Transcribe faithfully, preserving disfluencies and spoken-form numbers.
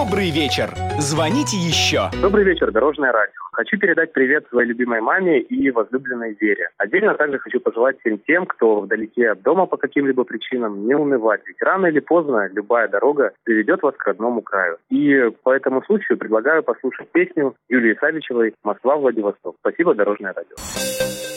Добрый вечер. Звоните еще. Добрый вечер, Дорожное радио. Хочу передать привет своей любимой маме и возлюбленной Вере. Отдельно также хочу пожелать всем тем, кто вдалеке от дома по каким-либо причинам, не унывать. Ведь рано или поздно любая дорога приведет вас к родному краю. И по этому случаю предлагаю послушать песню Юлии Савичевой «Москва-Владивосток». Спасибо, Дорожное радио.